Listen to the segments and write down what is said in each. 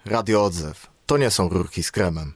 Radio Odzew. To nie są rurki z kremem.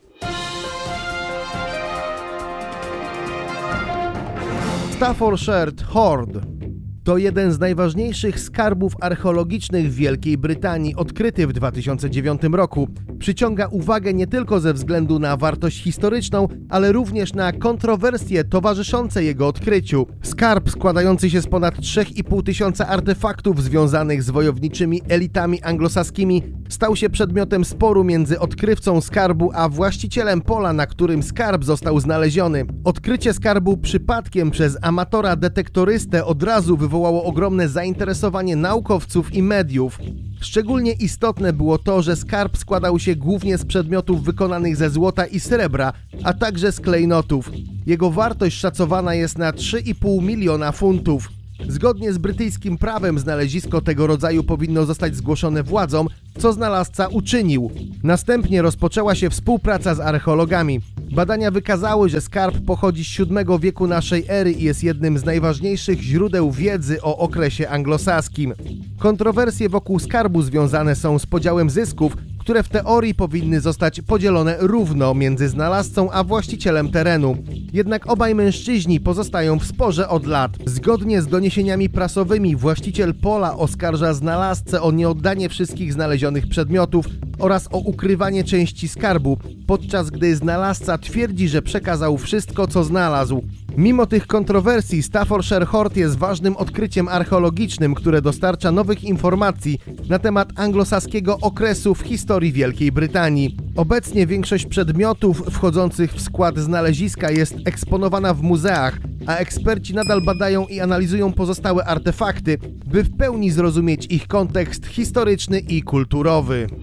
Staffordshire Hoard to jeden z najważniejszych skarbów archeologicznych w Wielkiej Brytanii, odkryty w 2009 roku. Przyciąga uwagę nie tylko ze względu na wartość historyczną, ale również na kontrowersje towarzyszące jego odkryciu. Skarb składający się z ponad 3,5 tysiąca artefaktów związanych z wojowniczymi elitami anglosaskimi stał się przedmiotem sporu między odkrywcą skarbu a właścicielem pola, na którym skarb został znaleziony. Odkrycie skarbu przypadkiem przez amatora detektorystę od razu wywołało ogromne zainteresowanie naukowców i mediów. Szczególnie istotne było to, że skarb składał się głównie z przedmiotów wykonanych ze złota i srebra, a także z klejnotów. Jego wartość szacowana jest na 3,5 miliona funtów. Zgodnie z brytyjskim prawem znalezisko tego rodzaju powinno zostać zgłoszone władzom, co znalazca uczynił. Następnie rozpoczęła się współpraca z archeologami. Badania wykazały, że skarb pochodzi z VII wieku naszej ery i jest jednym z najważniejszych źródeł wiedzy o okresie anglosaskim. Kontrowersje wokół skarbu związane są z podziałem zysków, które w teorii powinny zostać podzielone równo między znalazcą a właścicielem terenu. Jednak obaj mężczyźni pozostają w sporze od lat. Zgodnie z doniesieniami prasowymi właściciel pola oskarża znalazcę o nieoddanie wszystkich znalezionych przedmiotów oraz o ukrywanie części skarbu, podczas gdy znalazca twierdzi, że przekazał wszystko, co znalazł. Mimo tych kontrowersji Staffordshire Hoard jest ważnym odkryciem archeologicznym, które dostarcza nowych informacji na temat anglosaskiego okresu w historii Wielkiej Brytanii. Obecnie większość przedmiotów wchodzących w skład znaleziska jest eksponowana w muzeach, a eksperci nadal badają i analizują pozostałe artefakty, by w pełni zrozumieć ich kontekst historyczny i kulturowy.